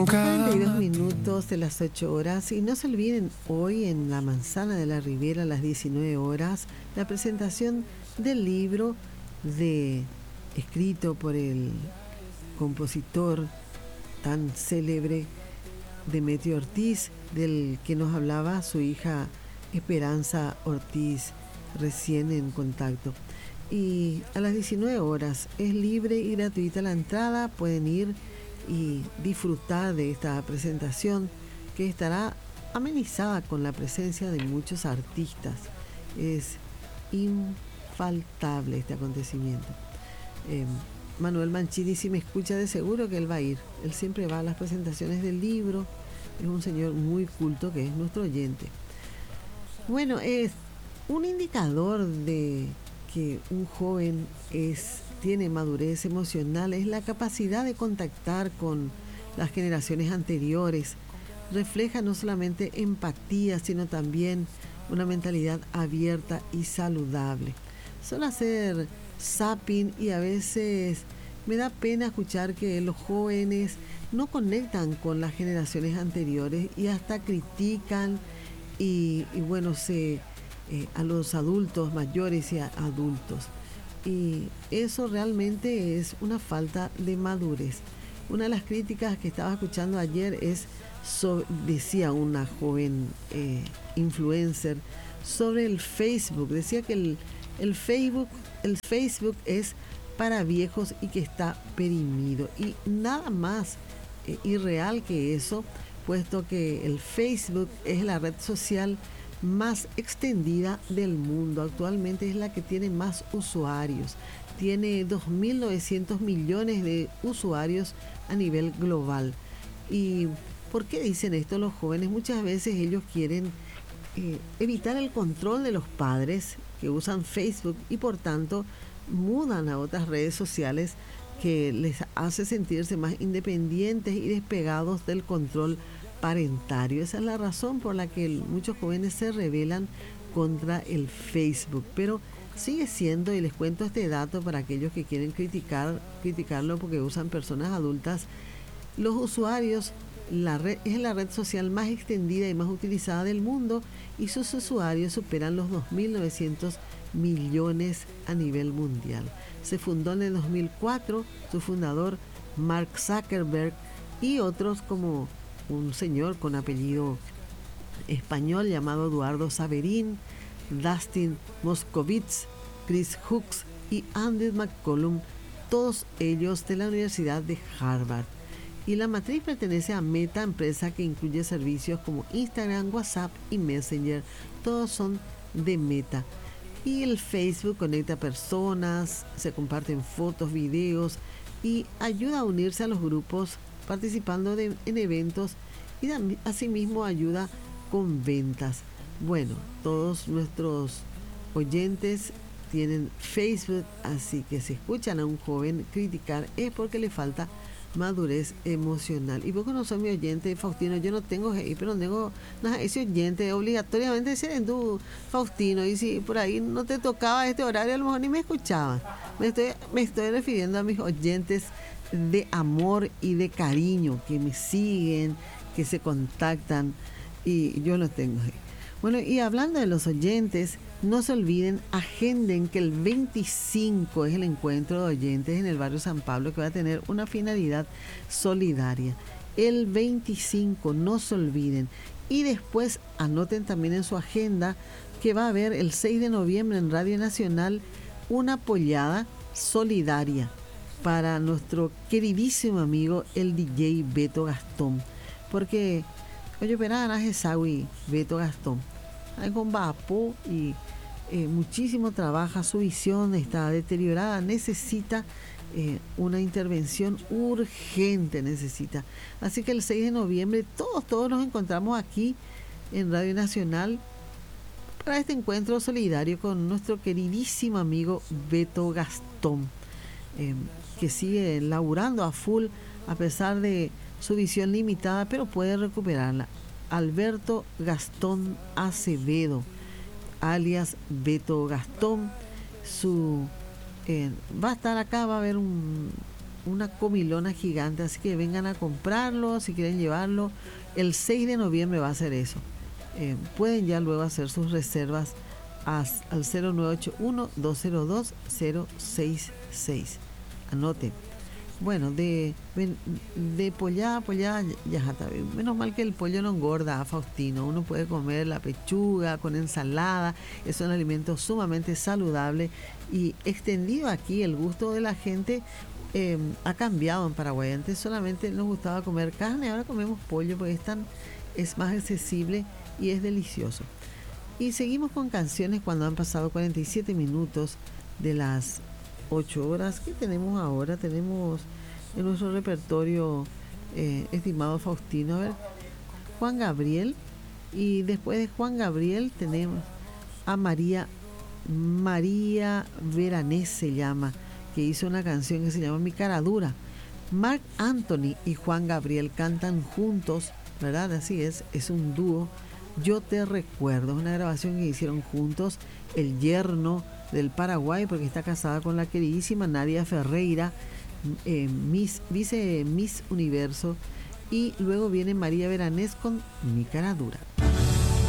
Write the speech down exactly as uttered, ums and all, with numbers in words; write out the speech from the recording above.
treinta y dos minutos de las ocho horas. Y no se olviden, hoy en La Manzana de la Ribera a las diecinueve horas, la presentación del libro de escrito por el compositor tan célebre Demetrio Ortiz, del que nos hablaba su hija Esperanza Ortiz, recién en contacto. Y a las diecinueve horas es libre y gratuita la entrada, pueden ir y disfrutar de esta presentación que estará amenizada con la presencia de muchos artistas. Es infaltable este acontecimiento. Eh, Manuel Mancini, si me escucha, de seguro que él va a ir. Él siempre va a las presentaciones del libro. Es un señor muy culto que es nuestro oyente. Bueno, es un indicador de que un joven es, tiene madurez emocional, es la capacidad de contactar con las generaciones anteriores. Refleja no solamente empatía, sino también una mentalidad abierta y saludable. Suelo hacer zapping y a veces me da pena escuchar que los jóvenes no conectan con las generaciones anteriores y hasta critican y, y bueno, se... Eh, a los adultos mayores y a adultos, y eso realmente es una falta de madurez. Una de las críticas que estaba escuchando ayer es sobre, decía una joven eh, influencer sobre el Facebook, decía que el, el Facebook el Facebook es para viejos y que está perimido, y nada más eh, irreal que eso, puesto que el Facebook es la red social más extendida del mundo. Actualmente es la que tiene más usuarios. Tiene dos mil novecientos millones de usuarios a nivel global. ¿Y por qué dicen esto los jóvenes? Muchas veces ellos quieren eh, evitar el control de los padres que usan Facebook y por tanto mudan a otras redes sociales que les hace sentirse más independientes y despegados del control parentario. Esa es la razón por la que muchos jóvenes se rebelan contra el Facebook, pero sigue siendo, y les cuento este dato para aquellos que quieren criticar, criticarlo porque usan personas adultas, los usuarios, la red, es la red social más extendida y más utilizada del mundo, y sus usuarios superan los dos mil novecientos millones a nivel mundial. Se fundó en el dos mil cuatro, su fundador Mark Zuckerberg y otros como un señor con apellido español llamado Eduardo Saverin, Dustin Moskovitz, Chris Hooks y Andy McCollum, todos ellos de la Universidad de Harvard. Y la matriz pertenece a Meta, empresa que incluye servicios como Instagram, WhatsApp y Messenger. Todos son de Meta. Y el Facebook conecta personas, se comparten fotos, videos y ayuda a unirse a los grupos participando de, en eventos, y asimismo ayuda con ventas. Bueno, todos nuestros oyentes tienen Facebook, así que si escuchan a un joven criticar es porque le falta madurez emocional. Y vos no sos mi oyente, Faustino, yo no tengo, pero no tengo nada, ese oyente obligatoriamente ser en tu Faustino, y si por ahí no te tocaba este horario a lo mejor ni me escuchaban. Me estoy, me estoy refiriendo a mis oyentes de amor y de cariño, que me siguen, que se contactan, y yo los tengo ahí. Bueno, y hablando de los oyentes, no se olviden, agenden que el veinticinco es el encuentro de oyentes en el barrio San Pablo, que va a tener una finalidad solidaria. El veinticinco, no se olviden. Y después anoten también en su agenda que va a haber el seis de noviembre en Radio Nacional una pollada solidaria para nuestro queridísimo amigo el D J Beto Gastón, porque oye, verán, es Sawi Beto Gastón, hay con Bapo y eh, muchísimo trabaja, su visión está deteriorada, necesita eh, una intervención urgente, necesita. Así que el seis de noviembre todos, todos nos encontramos aquí en Radio Nacional para este encuentro solidario con nuestro queridísimo amigo Beto Gastón, eh, que sigue laburando a full a pesar de su visión limitada, pero puede recuperarla. Alberto Gastón Acevedo, alias Beto Gastón, su eh, va a estar acá, va a haber un una comilona gigante, así que vengan a comprarlo, si quieren llevarlo. El seis de noviembre va a ser eso. Eh, pueden ya luego hacer sus reservas a, al cero nueve ocho uno, dos cero dos, cero seis seis. Anote. Bueno, de, de pollada, pollada, ya está bien. Menos mal que el pollo no engorda, Faustino. Uno puede comer la pechuga con ensalada. Es un alimento sumamente saludable y extendido aquí. El gusto de la gente eh, ha cambiado en Paraguay. Antes solamente nos gustaba comer carne, ahora comemos pollo porque es, tan, es más accesible y es delicioso. Y seguimos con canciones cuando han pasado cuarenta y siete minutos de las ocho horas. ¿Qué tenemos ahora? Tenemos en nuestro repertorio, eh, estimado Faustino, a ver, Juan Gabriel, y después de Juan Gabriel tenemos a María María Veranés se llama, que hizo una canción que se llama Mi cara dura. Marc Anthony y Juan Gabriel cantan juntos, ¿verdad? Así es, es un dúo. Yo te recuerdo, es una grabación que hicieron juntos el yerno del Paraguay, porque está casada con la queridísima Nadia Ferreira, eh, Miss, vice Miss Universo, y luego viene María Veranés con Mi cara dura.